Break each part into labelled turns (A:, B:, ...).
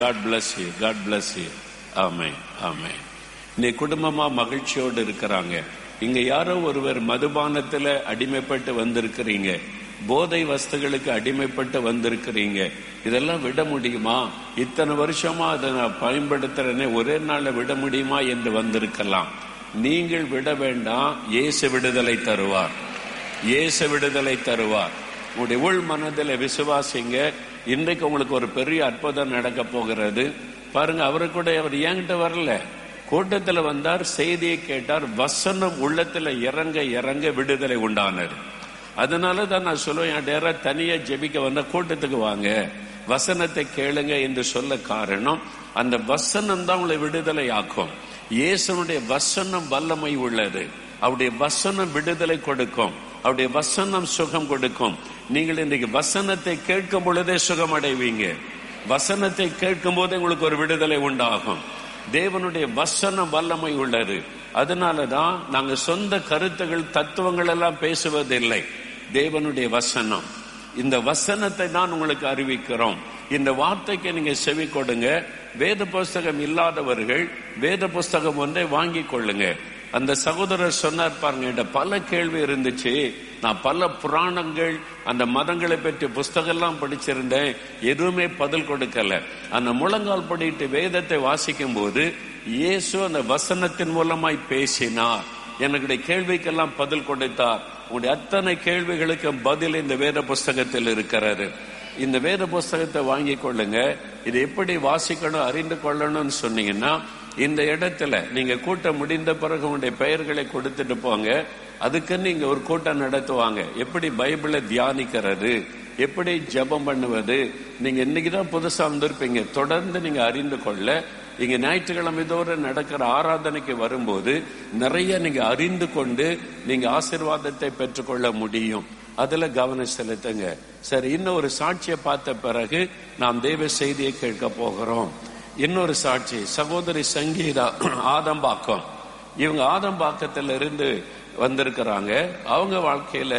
A: God bless you. God bless you. Amen. Amen. நீ குடும்பமா மகிழ்ச்சியோடு இருக்கிறாங்க. இங்க யாரோ ஒருவர் மதுபானத்துல அடிமைப்பட்டு வந்திருக்கிறீங்க, போதை வஸ்துகளுக்கு அடிமைப்பட்டு வந்திருக்கிறீங்க. இதெல்லாம் விட முடியுமா? இத்தனை வருஷமா அதை நான் பயன்படுத்துறேனே, ஒரே நாள்ல விட முடியுமா என்று வந்திருக்கலாம். நீங்கள் விட வேண்டாம். இயேசு விடுதலை தருவார். இயேசு விடுதலை தருவார். உங்களுடைய உள் மனதில் விசுவாசிங்க. இன்றைக்கு உங்களுக்கு ஒரு பெரிய அற்புதம் நடக்க போகிறது பாருங்க. அவரு கூட அவர் என்கிட்ட வரல, கூட்டத்தில் வந்தார், செய்தியை கேட்டார், வசனம் உள்ளத்துல இறங்க இறங்க விடுதலை உண்டானார். அதனால தான் நான் சொல்லுவேன், டேரா தனியா ஜெபிக்க வந்த கூட்டத்துக்கு வாங்க, வசனத்தை கேளுங்க என்று சொல்ல காரணம், அந்த வசனம் தான் உங்களை விடுதலை ஆக்கும். இயேசுனுடைய வசனம் வல்லமை உள்ளது. அவருடைய வசனம் விடுதலை கொடுக்கும். அவருடைய வசனம் சுகம் கொடுக்கும். நீங்கள் இன்றைக்கு வசனத்தை கேட்கும் பொழுதே சுகம் அடைவீங்க. வசனத்தை கேட்கும் போதே உங்களுக்கு ஒரு விடுதலை உண்டாகும். தேவனுடைய வசனம் வல்லமை உள்ளது. அதனாலதான் நாங்க சொந்த கருத்துகள் தத்துவங்கள் எல்லாம் பேசுவதில்லை. தேவனுடைய வசனம், இந்த வசனத்தை தான் உங்களுக்கு அறிவிக்கிறோம். இந்த வார்த்தைக்கு நீங்க செவி கொடுங்க. வேத புஸ்தகம் இல்லாதவர்கள் வேத புஸ்தகம் ஒன்றை வாங்கி கொள்ளுங்க. அந்த சகோதரர் சொன்னார் பாருங்க, பல கேள்வி இருந்துச்சு, நான் பல புராணங்கள் அந்த மதங்களை பற்றி புஸ்தகம் எல்லாம் படிச்சிருந்தேன், எதுவுமே பதில் கொடுக்கல. அந்த முழங்கால் படிட்டு வேதத்தை வாசிக்கும் போது இயேசு அந்த வசனத்தின் மூலமாய் பேசினார். என்னுடைய கேள்விக்கெல்லாம் பதில் கொடுத்தார். உங்களுடைய அத்தனை கேள்விகளுக்கு பதில் இந்த வேத புஸ்தகத்தில் இருக்கிறது. இந்த வேத புஸ்தகத்தை வாங்கி கொள்ளுங்க. இது எப்படி வாசிக்கணும் அறிந்து கொள்ளணும்னு சொன்னீங்கன்னா, இந்த இடத்துல நீங்க கூட்டம் முடிந்த பிறகு உங்களுடைய பெயர்களை கொடுத்துட்டு போங்க. அதுக்கு நீங்க ஒரு கூட்டம் நடத்துவாங்க. எப்படி பைபிளை தியானிக்கிறது, எப்படி ஜெபம் பண்ணுவது. நீங்க இன்னைக்குதான் புதுசா வந்திருப்பீங்க. தொடர்ந்து நீங்க அறிந்து கொள்ள இங்க ஞாயிற்றுக்கிழமை தோறும் நடக்கிற ஆராதனைக்கு வரும்போது நிறைய நீங்க அறிந்து கொண்டு நீங்க ஆசீர்வாதத்தை பெற்றுக்கொள்ள முடியும். அதுல கவனம் செலுத்துங்க. சரி, இன்னொரு சாட்சியை பார்த்த பிறகு நாம் தேவ செய்தியை கேட்க போகிறோம். இன்னொரு சாட்சி, சகோதரி சங்கீதா ஆதம்பாக்கம். இவங்க ஆதம்பாக்கத்துல இருந்து வந்திருக்கிறாங்க. அவங்க வாழ்க்கையில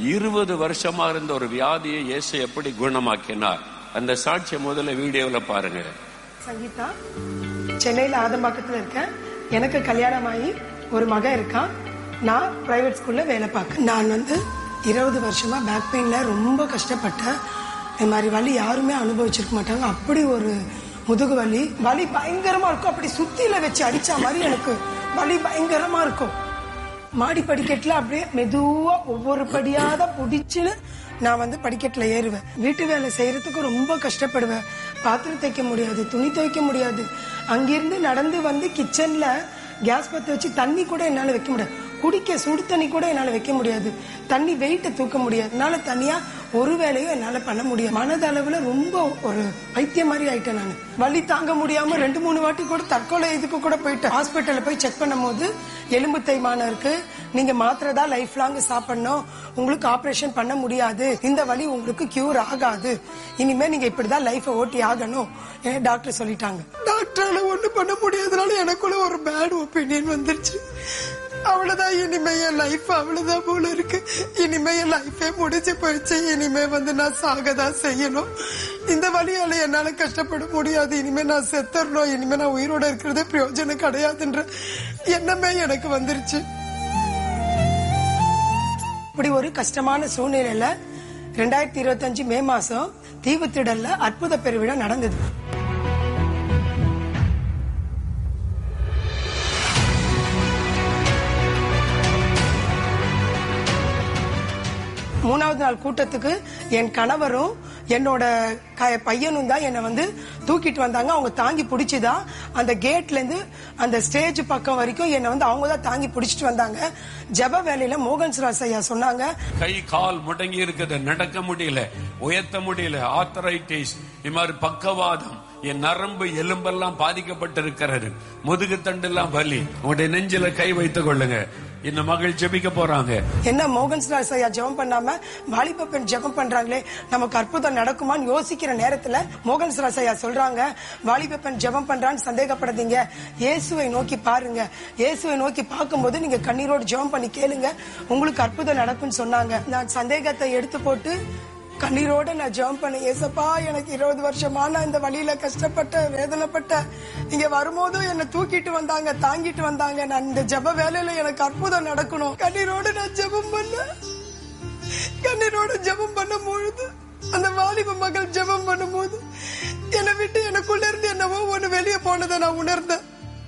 A: 20 வருஷமா இருந்த ஒரு வியாதியை இயேசு எப்படி குணமாக்கினார், அந்த சாட்சியை முதல்ல வீடியோல பாருங்க.
B: சங்கீதா, சென்னையில ஆதம்பாக்கத்துல இருக்கேன். எனக்கு கல்யாணம் ஆகி ஒரு மகன் இருக்கான். நான் பிரைவேட் ஸ்கூல்ல வேலை பார்க்க. நான் 20 வருஷமா பேக் பெயின்ல ரொம்ப கஷ்டப்பட்டேன். இந்த மாதிரி வலி யாருமே அனுபவிச்சிருக்க மாட்டாங்க. அப்படி ஒரு முதுகு வலி பயங்கரமா இருக்கும். அப்படி சுத்தியில வச்சு அடிச்சா மாதிரி எனக்கு வலி பயங்கரமா இருக்கும். மாடி படிக்கட்டுல அப்படியே மெதுவா ஒவ்வொரு படியாத புடிச்சுன்னு நான் படிக்கட்டுல ஏறுவேன். வீட்டு வேலை செய்யறதுக்கு ரொம்ப கஷ்டப்படுவேன். பாத்திரம் தைக்க முடியாது, துணி துவைக்க முடியாது. அங்கிருந்து நடந்து கிச்சன்ல கேஸ் பத்த வச்சு தண்ணி கூட என்னால வைக்க முடியாது. குடிக்க சுடு தண்ணி கூட என்னால வைக்க முடியாது. தண்ணி வெயிட்ட தூக்க முடியாது. என்னால தனியா ஒரு வேலையும் என்னால பண்ண முடியாது. மனதளவுல ரொம்ப ஒரு பைத்தியம் மாதிரி ஆயிட்டேன். நான் வலி தாங்க முடியாம 2-3 வாட்டி கூட தற்கொலை இதுக்கு கூட போயிட்டேன். ஹாஸ்பிட்டல்ல போய் செக் பண்ணும் போது எலும்பு தேய்மானம் இருக்கு, நீங்க மாத்திரை தான் லைஃப் லாங் சாப்பிடணும், உங்களுக்கு ஆபரேஷன் பண்ண முடியாது, இந்த வலி உங்களுக்கு கியூர் ஆகாது, இனிமே நீங்க இப்படிதான் லைஃப ஓட்டி ஆகணும் டாக்டர் சொல்லிட்டாங்க. டாக்டரால ஒண்ணு பண்ண முடியாதனால எனக்குள்ள ஒரு பேட் ஒப்பீனியன் வந்துருச்சு. அவ்வளவுதான், இனிமே என் லைஃப் அவ்வளவுதான் போல இருக்கு. இனிமே என் லைஃபே முடிச்சு போயிடுச்சு. இனிமே நான் சாகதான் செய்யணும். இந்த வழியால என்னால கஷ்டப்பட முடியாது. இனிமே நான் செத்துறணும். இனிமே நான் உயிரோட இருக்கிறதே பிரயோஜனம் கிடையாதுன்ற எண்ணமே எனக்கு வந்துருச்சு. இப்படி ஒரு கஷ்டமான சூழ்நிலையில 2025 மே மாசம் தீவுத்திடல்ல அற்புத பெருவிழா நடந்தது. மூணாவது நாள் கூட்டத்துக்கு என் கணவரும் என்னோட பையனும் தான் என்னை தூக்கிட்டு வந்தாங்க. அவங்க தாங்கி பிடிச்சுதான் அந்த கேட்ல இருந்து அந்த ஸ்டேஜ் பக்கம் வரைக்கும் என்னை அவங்க தான் தாங்கி பிடிச்சிட்டு வந்தாங்க. ஜெப வேலையில மோகன்ராஜ் ஐயா சொன்னாங்க,
A: கை கால் முடங்கி இருக்குது, நடக்க முடியல, உயர்த்த முடியல, ஆர்த்தரைட்டிஸ், இது மாதிரி பக்கவாதம், என் நரம்பு எலும்பெல்லாம் பாதிக்கப்பட்டிருக்கிறது, முதுகு தண்டெல்லாம் வலி, உங்களுடைய நெஞ்சில கை வைத்துக் கொள்ளுங்க. இந்த மகள் ஜெபிக்க போறாங்க.
B: என்ன மோகன்ராஜ் ஐயா ஜெபம் பண்ணாம வாலிப பெண் ஜெபம் பண்றாங்களே, நமக்கு அற்புதம் நடக்குமான்னு யோசிக்கிற நேரத்துல மோகன்ராஜ் ஐயா சொல்றாங்க, வாலிப பெண் ஜெபம் பண்றான்னு சந்தேகப்படாதீங்க, இயேசுவை நோக்கி பாருங்க. இயேசுவை நோக்கி பார்க்கும்போது நீங்க கண்ணீரோடு ஜெபம் பண்ணி கேளுங்க, உங்களுக்கு அற்புதம் நடக்கும்னு சொன்னாங்க. நான் சந்தேகத்தை எடுத்து போட்டு கண்ணீரோட நான் ஜெபம் பண்ணேன். ஏசப்பா, எனக்கு 20 வருஷமா நான் இந்த வழியில கஷ்டப்பட்ட, வேதனைப்பட்ட. இங்க வரும்போதும் என்னை தூக்கிட்டு வந்தாங்க, தாங்கிட்டு வந்தாங்க. நான் இந்த ஜெப வேலையில எனக்கு அற்புதம் நடக்கணும். கண்ணீரோட நான் ஜெபம் பண்ணேன். கண்ணீரோட ஜெபம் பண்ணும் பொழுது, அந்த வாலிப மகள் ஜெபம் பண்ணும் போது என்னை விட்டு எனக்குள்ள இருந்து என்னவோ ஒண்ணு வெளியே போனதை நான் உணர்ந்தேன்.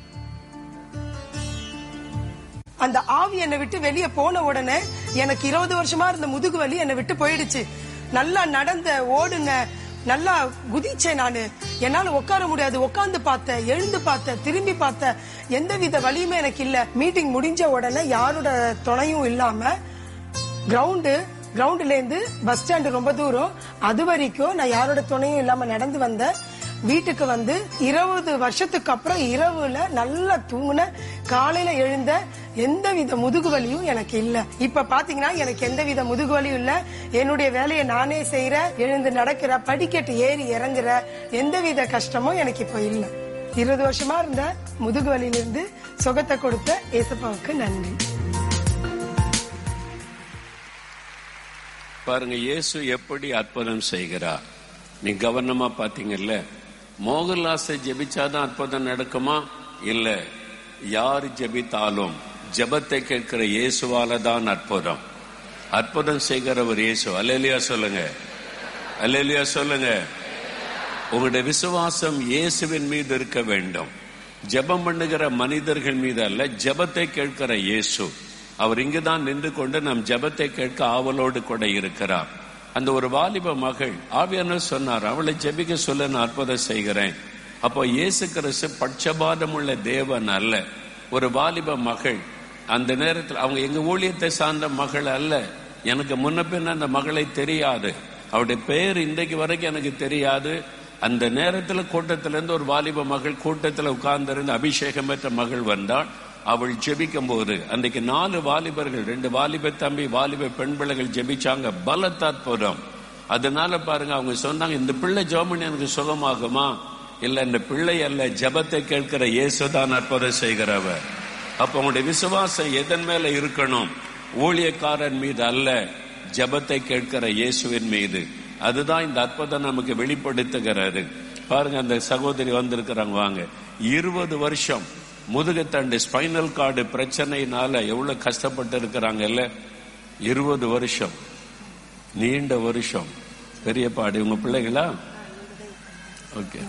B: அந்த ஆவி என்னை விட்டு வெளியே போன உடனே எனக்கு 20 வருஷமா இருந்த முதுகு வலி என்னை விட்டு போயிடுச்சு. நல்லா நடந்த, ஓடுன, நல்லா குதிச்சேன். நானு என்னால உட்கார முடியாது. உட்கார்ந்து பார்த்தேன், எழுந்து பார்த்தேன், திரும்பி பார்த்தேன். எந்தவித வலியுமே எனக்கு இல்ல. மீட்டிங் முடிஞ்ச உடனே யாரோட துணையும் இல்லாம கிரவுண்ட்ல இருந்து பஸ் ஸ்டாண்ட் ரொம்ப தூரம், அது வரைக்கும் நான் யாரோட துணையும் இல்லாம நடந்து வந்தேன். வீட்டுக்கு வந்து 20 வருஷத்துக்கு அப்புறம் இரவுல நல்லா தூங்குன, காலையில எழுந்த, எந்தவித முதுகு வலியும் எனக்கு இல்ல. இப்ப பாத்தீங்கன்னா எனக்கு எந்தவித முதுகு வலியும் இல்ல. என்னுடைய வேலையை நானே செய்யற, எழுந்து நடக்கிற, படிக்கட்டு ஏறி இறங்குற, எந்தவித கஷ்டமும் எனக்கு இப்ப இல்ல. 20 வருஷமா இருந்த முதுகு வலியிலிருந்து சுகத்தை கொடுத்த ஏசப்பாவுக்கு நன்றி.
A: பாருங்க, இயேசு எப்படி அற்புதம் செய்கிறார். நீ கவனமா பாத்தீங்கல்ல. மோகன்லாஸை ஜெபிச்சாதான் அற்புதம் நடக்குமா? இல்ல, யார் ஜெபித்தாலும் ஜெபத்தை கேட்கிற இயேசுவால தான் அற்புதம். அற்புதம் செய்கிறவர் இயேசு. அல்லேலூயா சொல்லுங்க, அல்லேலூயா சொல்லுங்க. உங்களுடைய விசுவாசம் இயேசுவின் மீது இருக்க வேண்டும். ஜெபம் பண்ணுகிற மனிதர்கள் மீது அல்ல, ஜெபத்தை கேட்கிற இயேசு. அவர் இங்குதான் நின்று கொண்டு நம் ஜெபத்தை கேட்க ஆவலோடு கூட இருக்கிறார். அந்த ஒரு வாலிப மகள், ஆவியானவர் சொன்னார், அவளை ஜெபிக்க சொல்ல நான் அற்புதம் செய்கிறேன். அப்போ இயேசு கிறிஸ்து பட்சபாதம் உள்ள தேவன் அல்ல. ஒரு வாலிப மகள், அந்த நேரத்தில் அவங்க எங்க ஊழியத்தை சார்ந்த மகள் அல்ல. எனக்கு முன்ன பின்ன அந்த மகளை தெரியாது. அவருடைய பெயர் இன்றைக்கு வரைக்கும் எனக்கு தெரியாது. அந்த நேரத்தில் கூட்டத்திலிருந்து ஒரு வாலிப மகள் கூட்டத்தில் உட்கார்ந்திருந்து அபிஷேகம் பெற்ற மகள் வந்தாள். அவள் ஜெபிக்கும் போது அன்றைக்கு 4 வாலிபர்கள், 2 வாலிப தம்பி, வாலிப பெண் பிள்ளைகள் ஜெபிச்சாங்க. பலத்த அற்புதம். அதனால பாருங்க, அவங்க சொன்னாங்க, இந்த பிள்ளை ஜெபம் எனக்கு சுகமாகுமா? இல்ல, இந்த பிள்ளை அல்ல, ஜெபத்தை கேட்கிற இயேசுதான் அற்புதம் செய்கிறவர். அப்ப உங்களுடைய விசுவாசம் எதன் மேல இருக்கணும்? ஊழியக்காரன் மீது அல்ல, ஜெபத்தை கேட்கிற இயேசுவின் மீது. அதுதான் இந்த அற்புதம் நமக்கு வெளிப்படுத்துகிறது. பாருங்க, அந்த சகோதரி வந்திருக்கிறாங்க, வாங்க. 20 வருஷம் முதுகுத்தண்டு, ஸ்பைனல் கார்டு பிரச்சனையினால எவ்வளவு கஷ்டப்பட்டு இருக்கிறாங்க இல்ல. 20 வருஷம், நீண்ட வருஷம். பெரிய பாடு. உங்க பிள்ளைகளா? ஓகே.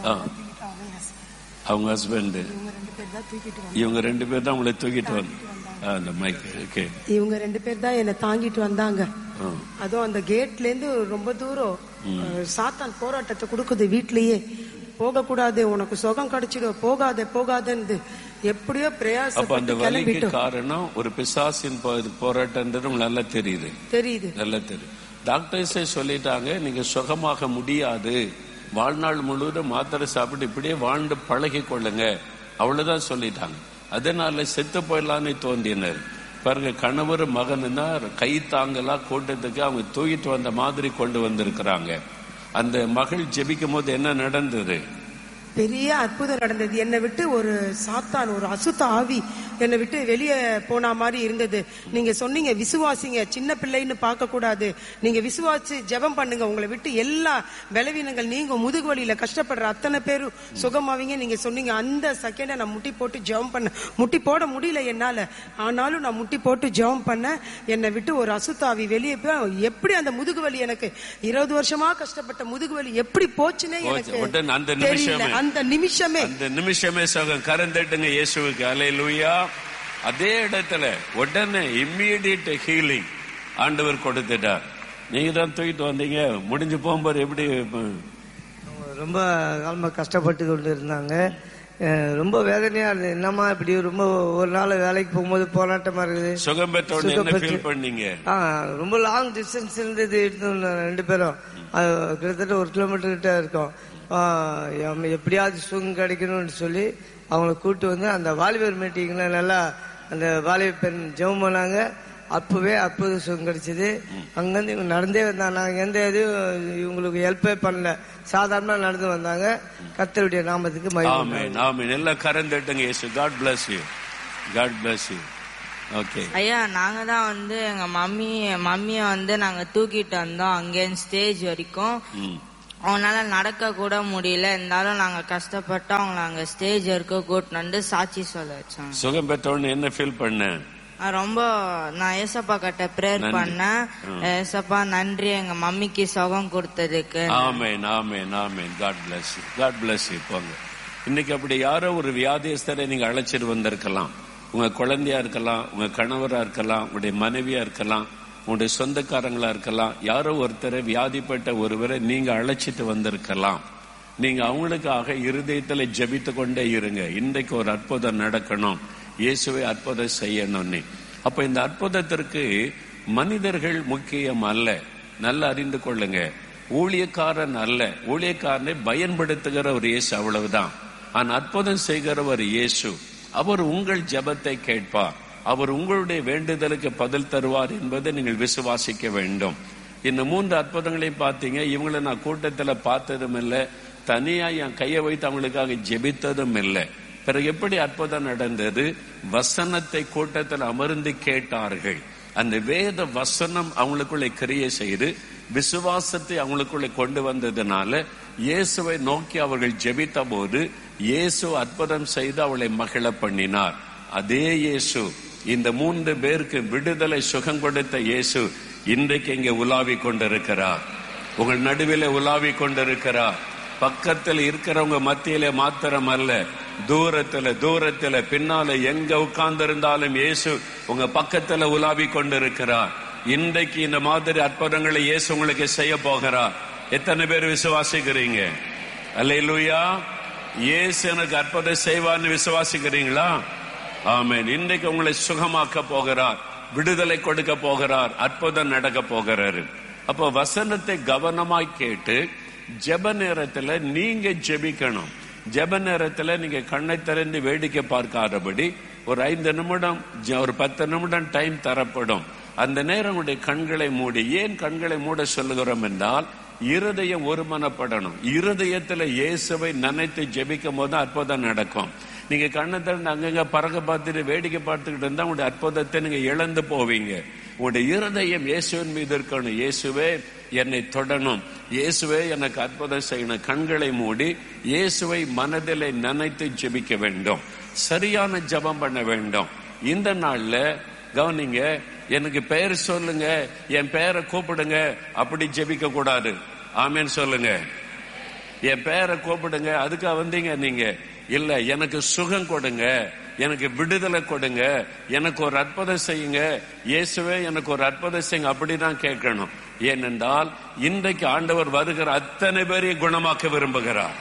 A: அவங்க ஹஸ்பண்ட், இவங்க 2 பேர் தான் உங்களை தூக்கிட்டு வந்து அந்த மைக். ஓகே,
B: இவங்க 2 பேர் தான் என்ன தாங்கிட்டு வந்தாங்க. அதுவும் அந்த கேட்ல இருந்து ரொம்ப தூரம் சாத்தான் போராட்டத்தை கொடுக்குது. வீட்லயே போக கூடாது, உனக்கு சுகம் கிடைச்சிடும், போகாத போகாதன்னு எப்படியோ பிரயாசப்பட்டு கிளம்பிட்டு.
A: காரணம் ஒரு பிசாசின் போராட்டம் நல்லா தெரியுது, நல்லா தெரியுது. டாக்டர்ஸே சொல்லிட்டாங்க, நீங்க சுகமாக முடியாது, வாழ்நாள் முழுவதும் மாத்திரை சாப்பிட்டு இப்படியே வாழ்ந்து பழகி கொள்ளுங்க, அவ்வளவுதான் சொல்லிட்டாங்க. அதனால செத்து போயிடலான்னு தோன்றினர். பாருங்க, கணவர் மகன் தான் கை தாங்கலா கூட்டத்துக்கு அவங்க தூக்கிட்டு வந்த மாதிரி கொண்டு வந்திருக்கிறாங்க. அந்த மகள் ஜெபிக்கும் போது என்ன நடந்தது?
B: பெரிய அற்புதம் நடந்தது. என்னை விட்டு ஒரு சாத்தான், ஒரு அசுத்த ஆவி என்னை விட்டு வெளியே போன மாதிரி இருந்தது. நீங்க சொன்னீங்க விசுவாசிங்க, சின்ன பிள்ளைன்னு பார்க்க கூடாது, நீங்க விசுவாசி ஜெபம் பண்ணுங்க, உங்களை விட்டு எல்லா பலவீனங்கள் நீங்க, முதுகு வலியில கஷ்டப்படுற அத்தனை பேரும் சுகமாவீங்க நீங்க சொன்னீங்க. அந்த செகண்ட நான் முட்டி போட்டு ஜெபம் பண்ண, முட்டி போட முடியல என்னால, ஆனாலும் நான் முட்டி போட்டு ஜெபம் பண்ண. என்னை விட்டு ஒரு அசுத்த ஆவி வெளியே போய் எப்படி அந்த முதுகு வலி, எனக்கு 20 வருஷமா கஷ்டப்பட்ட முதுகு வலி எப்படி போச்சுன்னே எனக்கு தெரியல. அந்த நிமிஷமே
A: சுகம். கரந்தட்டுங்க இயேசுவுக்கு. அல்லேலூயா. அதே இடத்துல உடனே இம்மீடியட் ஹீலிங் ஆண்டவர் கொடுத்துட்டார். நீங்க தான் தூக்கிட்டு வந்தீங்க. முடிஞ்சு போகும்போது எப்படி?
C: ரொம்ப காலமா கஷ்டப்பட்டு கொண்டு இருந்தாங்க. ரொம்ப வேதனையா இருந்தது. என்னமா இப்படி ரொம்ப ஒரு நாள் வேலைக்கு போகும்போது போராட்டமா இருக்குது.
A: சுகம் பெற்றீங்க?
C: ரொம்ப லாங் டிஸ்டன்ஸ் இருந்தது. 2 பேரும் கிட்டத்தட்ட 1 கிலோமீட்டர் கிட்ட இருக்கும். எப்படியாவது சுகம் கிடைக்கணும்னு சொல்லி அவங்கள கூப்பிட்டு வந்து அந்த வாலிபர் மீட்டிங்ல நல்லா அந்த வாலிப பெண் ஜெபம் பண்ணாங்க. அப்பவே அற்புத சுகம் கிடைச்சது. அங்கிருந்து இவங்க நடந்தே வந்தாங்க. நாங்க எந்த இதுவும் இவங்களுக்கு ஹெல்ப்பே பண்ணல, சாதாரணமா நடந்து வந்தாங்க. கர்த்தருடைய நாமத்துக்கு மகிமை.
A: ஆமென், ஆமென். எல்லாம் கரந்தட்டுங்க இயேசு. God bless you. God bless you. Okay
D: ஐயா, நாங்க தான் வந்து எங்க மம்மிய வந்து நாங்க தூக்கிட்டு வந்தோம் அங்கே ஸ்டேஜ் வரைக்கும். அவங்களால நடக்க கூட முடியல, இருந்தாலும் நாங்க கஷ்டப்பட்டு அவங்களை அங்க ஸ்டேஜ் வரைக்கும் கூட்டிட்டு வந்து சாட்சி சொல்ல வச்சோம்.
A: சுகம் பெற்றவொன்னு என்ன ஃபீல் பண்ண?
D: ரொம்ப நான் ஏசப்பா கிட்ட பிரேயர் பண்ணேன். ஏசப்பா நன்றி எங்க மம்மிக்கு சுகம் கொடுத்ததுக்கு.
A: ஆமென் ஆமென் ஆமென். God bless you, God bless you. போங்க. இன்னைக்கு அப்படி யாரோ ஒரு வியாதியஸ்தரை நீங்க அழைச்சிட்டு வந்திருக்கலாம். உங்க குழந்தையா இருக்கலாம், உங்க கணவரா இருக்கலாம், உங்களுடைய மனைவியா இருக்கலாம், உங்களுடைய சொந்தக்காரங்களா இருக்கலாம். யாரோ ஒருத்தரை வியாதிப்பட்ட ஒருவரை நீங்க அழைச்சிட்டு வந்திருக்கலாம். நீங்க அவங்களுக்காக இருதயத்துல ஜெபித்து கொண்டே இருங்க. இன்றைக்கு ஒரு அற்புதம் நடக்கணும், இயேசுவை அற்புதம் செய்யணும்னு. அப்ப இந்த அற்புதத்திற்கு மனிதர்கள் முக்கியம் அல்ல, நல்ல அறிந்து கொள்ளுங்க. ஊழியக்காரன் அல்ல, ஊழியக்காரனை பயன்படுத்துகிற ஒரு இயேசு, அவ்வளவுதான். ஆனா அற்புதம் செய்கிறவர் இயேசு. அவர் உங்கள் ஜெபத்தை கேட்பார், அவர் உங்களுடைய வேண்டுதலுக்கு பதில் தருவார் என்பதை நீங்கள் விசுவாசிக்க வேண்டும். இந்த 3 அற்புதங்களையும் பார்த்தீங்க. இவங்களை நான் கூட்டத்துல பார்த்ததும் இல்லை, தனியா என் கையை வைத்து அவங்களுக்காக ஜெபித்ததும் இல்லை. பிறகு எப்படி அற்புதம் நடந்தது? வசனத்தை கூட்டத்தில் அமர்ந்து கேட்டார்கள். அந்த வேத வசனம் அவங்களுக்குள்ளே கிரியை செய்து விசுவாசத்தை அவங்களுக்குள்ளே கொண்டு வந்ததுனால இயேசுவை நோக்கி அவர்கள் ஜெபித்த போது இயேசு அற்புதம் செய்து அவளை மகிழ பண்ணினார். அதே இயேசு, இந்த 3 பேருக்கு விடுதலை சுகம் கொடுத்த இயேசு இன்றைக்கு இங்கே உலாவி கொண்டிருக்கிறார், உங்கள் நடுவில் உலாவி கொண்டிருக்கிறார். பக்கத்தில் இருக்கிறவங்க மத்தியில மாத்திரம் அல்ல, தூரத்துல பின்னால எங்க உட்கார்ந்து இருந்தாலும் இயேசு உங்க பக்கத்துல உலாவி கொண்டிருக்கிறார். இன்றைக்கு இந்த மாதிரி அற்புதங்களை இயேசு உங்களுக்கு செய்ய போகிறார். எத்தனை பேர் விசுவாசிக்கிறீங்க? அல்லேலூயா. இயேசு எனக்கு அற்புதம் செய்வார்னு விசுவாசிக்கிறீங்களா? ஆமென். இன்றைக்கு உங்களை சுகமாக்க போகிறார், விடுதலை கொடுக்க போகிறார், அற்புதம் நடக்க போகிறாரு. அப்போ வசனத்தை கவனமாய் கேட்டு ஜெப நேரத்துல நீங்க ஜெபிக்கணும். ஜெப நேரத்துல நீங்க கண்ணை திறந்து வேடிக்கை பார்க்காதபடி ஒரு 5 நிமிடம், ஒரு 10 நிமிடம் டைம் தரப்படும். அந்த நேரம் உடைய கண்களை மூடி. ஏன் கண்களை மூட சொல்லுகிறோம் என்றால், இருதயம் ஒருமனப்படணும். இருதயத்துல இயேசுவை நினைத்து ஜெபிக்கும் போது அற்புதம் நடக்கும். நீங்க கண்ணை திறந்து அங்கங்க பறக்க பார்த்துட்டு வேடிக்கை பார்த்துக்கிட்டு இருந்தா உங்களுடைய அற்புதத்தை நீங்க இழந்து போவீங்க. உங்களுடைய இருதயம் இயேசுவின் மீது இருக்கணும். இயேசுவே என்னை தொடணும், இயேசுவே எனக்கு அற்புதம் செய்யணும். கண்களை மூடி இயேசுவை மனதிலே நினைத்து ஜெபிக்க வேண்டும். சரியான ஜெபம் பண்ண வேண்டும். இந்த நாள்ல கவனிங்க, எனக்கு பெயர் சொல்லுங்க, என் பெயரை கூப்பிடுங்க, அப்படி ஜெபிக்க கூடாது. ஆமேன்னு சொல்லுங்க. என் பெயரை கூப்பிடுங்க, அதுக்காக வந்தீங்க நீங்க இல்ல. எனக்கு சுகம் கொடுங்க, எனக்கு விடுதலை கொடுங்க, எனக்கு ஒரு அற்புதம் செய்யுங்க, இயேசுவே எனக்கு ஒரு அற்புதம் செய்யுங்க, அப்படிதான் கேட்கணும். ஏனென்றால் இன்றைக்கு ஆண்டவர் வருகிற அத்தனை பேரையும் குணமாக்க விரும்புகிறார்.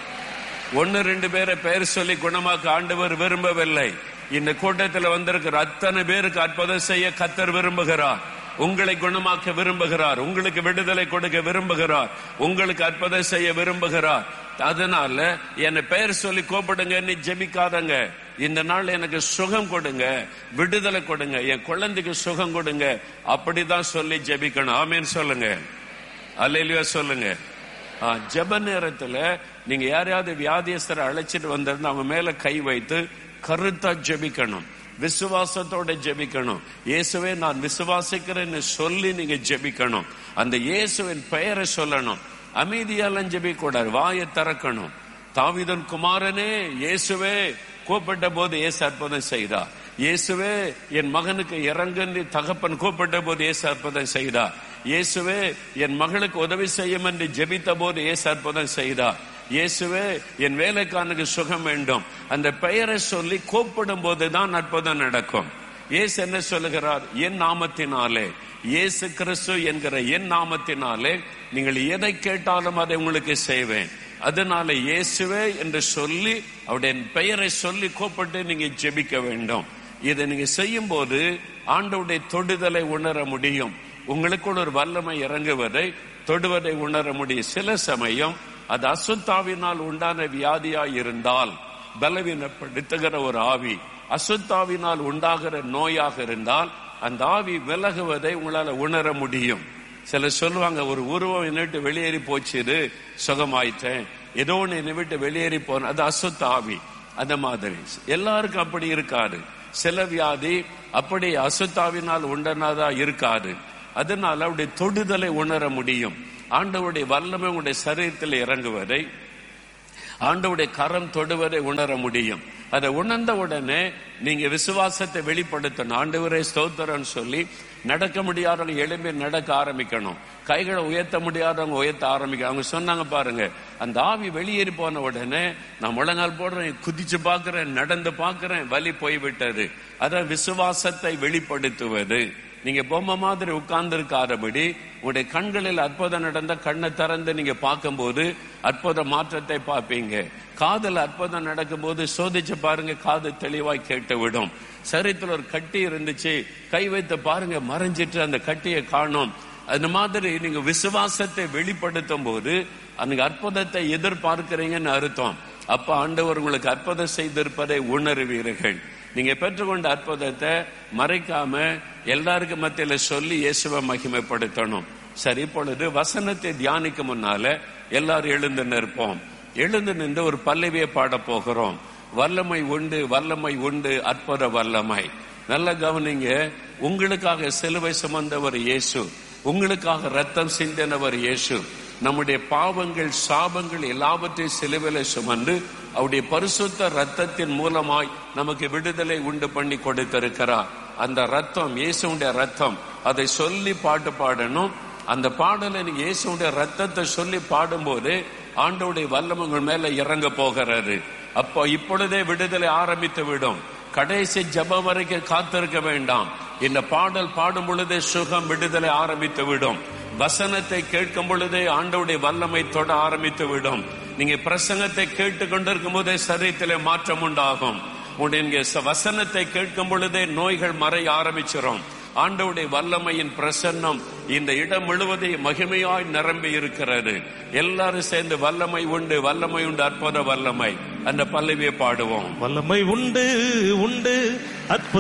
A: 1-2 பேரை பெயர் சொல்லி குணமாக்க ஆண்டவர் விரும்பவில்லை. இந்த கூட்டத்தில் வந்திருக்கிற அத்தனை பேருக்கு அற்புதம் செய்ய கர்த்தர் விரும்புகிறார். உங்களை குணமாக்க விரும்புகிறார், உங்களுக்கு விடுதலை கொடுக்க விரும்புகிறார், உங்களுக்கு அற்புதம் செய்ய விரும்புகிறார். அதனால என்னை பெயர் சொல்லி கூப்பிடுங்க, ஜெபிக்காதங்க. இந்த நாள் எனக்கு சுகம் கொடுங்க, விடுதலை கொடுங்க, என் குழந்தைக்கு சுகம் கொடுங்க, அப்படிதான் சொல்லி ஜெபிக்கணும். ஆமேன்னு சொல்லுங்க, அல்லேலூயா சொல்லுங்க. ஜெப நேரத்துல நீங்க யாரையாவது வியாதியஸ்தரை அழைச்சிட்டு வந்திருந்தா அவங்க மேல கை வைத்து கருத்தா ஜெபிக்கணும், விசுவாசத்தோட ஜெபிக்கணும். இயேசுவே நான் விசுவாசிக்கிறேன்னு சொல்லி நீங்க ஜெபிக்கணும். அந்த இயேசுவின் பெயரை சொல்லணும். அமைதியாலாம் ஜெபிக்க கூடாது, வாயை திறக்கணும். தாவீதின் குமாரனே இயேசுவே கூப்பிட்ட போது இயேசு அற்புதம் செய்தார். இயேசுவே என் மகனுக்கு இறங்கு தகப்பன் கூப்பிட்ட போது இயேசு அற்புதம் செய்தார். இயேசுவே என் மகளுக்கு உதவி செய்யும் என்று ஜெபித்த போது இயேசு அற்புதம் செய்தார். இயேசுவே என் வேலைக்காரனுக்கு சுகம் வேண்டும். அந்த பெயரை சொல்லி கூப்பிடும் போதுதான் அற்புதம் நடக்கும். இயேசு என்ன சொல்லுகிறார்? என் நாமத்தினாலே, இயேசு கிறிஸ்து என்கிற என் நாமத்தினாலே நீங்கள் எதை கேட்டாலும் அதை உங்களுக்கு செய்வேன். அதனால இயேசுவே என்று சொல்லி அவருடைய பெயரை சொல்லி கூப்பிட்டு நீங்க ஜெபிக்க வேண்டும். இதை நீங்க செய்யும் போது ஆண்டவருடைய தொடுதலை உணர முடியும். உங்களுக்குள் ஒரு வல்லமை இறங்குவதை, தொடுவதை உணர முடியும். சில சமயம் அது அசுத்தாவினால் உண்டான வியாதியாய் இருந்தால், பலவீனப்படுத்துகிற ஒரு ஆவி அசுத்தாவினால் உண்டாகிற நோயாக இருந்தால் அந்த ஆவி விலகுவதை உங்களால உணர முடியும். சில சொல்லுவாங்க, ஒரு உருவம் என்னை விட்டு வெளியேறி போச்சு, சுகமாயிட்டேன், ஏதோ ஒன்று என்னை விட்டு வெளியேறி போன, அது அசுத்த ஆவி. அந்த மாதிரி எல்லாருக்கும் அப்படி இருக்காது. சில வியாதி அப்படி அசுத்தாவினால் உண்டனதா இருக்காது. அதனால அவருடைய தொடுதலை உணர முடியும். ஆண்டவருடைய வல்லமை உங்களுடைய சரீரத்தில் இறங்குவதை, ஆண்டவருடைய கரம் தொடுவதை உணர முடியும். அதை உணர்ந்த உடனே நீங்க விசுவாசத்தை வெளிப்படுத்தணும். ஆண்டவரே ஸ்தோத்திரம்னு சொல்லி நடக்க முடியாதவங்க எழும்பி நடக்க ஆரம்பிக்கணும். கைகளை உயர்த்த முடியாதவங்க உயர்த்த ஆரம்பிக்கணும். அவங்க சொன்னாங்க பாருங்க, அந்த ஆவி வெளியேறி போன உடனே நான் முழங்கால் போடுறேன், குதிச்சு பாக்குறேன், நடந்து பாக்குறேன், வலி போய்விட்டது. அதான் விசுவாசத்தை வெளிப்படுத்துவது. நீங்க பொம்மை மாதிரி உட்கார்ந்து இருக்காதபடி உங்களுடைய கண்களில் அற்புதம் நடந்த கண்ணை திறந்து நீங்க பார்க்கும்போது அற்புத மாற்றத்தை பார்ப்பீங்க. காதல் அற்புதம் நடக்கும் போது சோதிச்சு பாருங்க, காது தெளிவாய் கேட்டு விடும். சரீரத்தில் ஒரு கட்டி இருந்துச்சு, கை வைத்து பாருங்க, மறைஞ்சிட்டு அந்த கட்டியை காணும். அந்த மாதிரி நீங்க விசுவாசத்தை வெளிப்படுத்தும் போது அந்த அற்புதத்தை எதிர்பார்க்கிறீங்கன்னு அர்த்தம். அப்ப ஆண்டவர் உங்களுக்கு அற்புதம் செய்திருப்பதை உணர்வீர்கள். நீங்க பெற்றுக்கொண்ட அற்புதத்தை மறைக்காம எல்லாருக்கும் மத்தியில சொல்லி இயேசுவை மகிமைப்படுத்தணும். சரி, இப்பொழுது வசனத்தை தியானிக்க முன்னால எல்லாரும் எழுந்து நிற்போம். எழுந்து நின்று ஒரு பல்லவியை பாட போகிறோம். வல்லமை உண்டு, வல்லமை உண்டு, அற்புத வல்லமை. நல்ல கவனிங்க. உங்களுக்காக சிலுவை சுமந்தவர் இயேசு, உங்களுக்காக ரத்தம் சிந்தினவர் இயேசு. நம்முடைய பாவங்கள், சாபங்கள் எல்லாவற்றையும் சிலுவையில சுமந்து அவருடைய பரிசுத்த ரத்தத்தின் மூலமாய் நமக்கு விடுதலை உண்டு பண்ணி கொடுத்திருக்கிறார். அந்த ரத்தம் இயேசுடைய ரத்தம். அதை சொல்லி பாட்டு பாடணும். அந்த பாடலை நீங்க இயேசுடைய ரத்தத்தை சொல்லி பாடும்போது ஆண்டவருடைய வல்லமை உங்கள் மேல இறங்க போகிறது. அப்போ இப்பொழுதே விடுதலை ஆரம்பித்து விடும். கடைசி ஜெபம் வரைக்கும் காத்திருக்க வேண்டாம். இந்த பாடல் பாடும் பொழுதே சுகம், விடுதலை ஆரம்பித்து விடும். வசனத்தை கேட்கும் பொழுதே ஆண்டவருடைய வல்லமை தொட ஆரம்பித்து விடும். நீங்க பிரசங்கத்தை கேட்டுக் கொண்டிருக்கும் போதே சரீரத்திலே மாற்றம் உண்டாகும். உடைய வசனத்தை கேட்கும் பொழுதே நோய்கள் மறைய ஆரம்பிச்சிடும். ஆண்டவருடைய வல்லமையின் பிரசன்னம் இந்த இடம் முழுவதையும் மகிமையாய் நிரம்பி இருக்கிறது. எல்லாரும் சேர்ந்து வல்லமை உண்டு, வல்லமை உண்டு, அற்புத வல்லமை. அந்த பல்லவியை பாடுவோம்.
E: வல்லமை உண்டு உண்டு அற்புத